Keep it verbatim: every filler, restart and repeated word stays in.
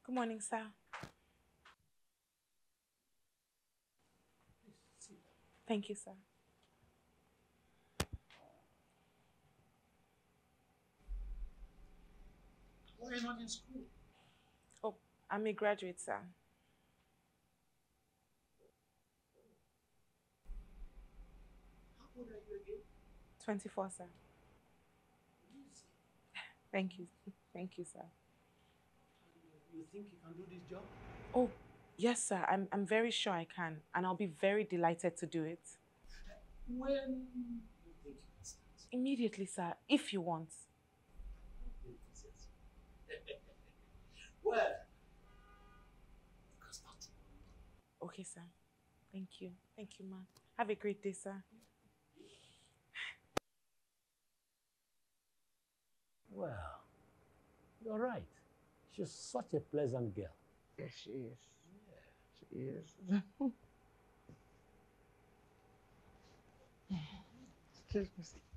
Good morning, sir. Thank you, sir. Why are you not in school? Oh, I'm a graduate, sir. How old are you again? twenty-four, sir. Easy. Thank you. Thank you, sir. And you think you can do this job? Oh, yes, sir. I'm, I'm very sure I can, and I'll be very delighted to do it. When do you think you can start? Immediately, sir, if you want. Well, you can start tomorrow. Okay, sir. Thank you. Thank you, ma'am. Have a great day, sir. Well, you're right. She's such a pleasant girl. Yes, she is. She is. Excuse me.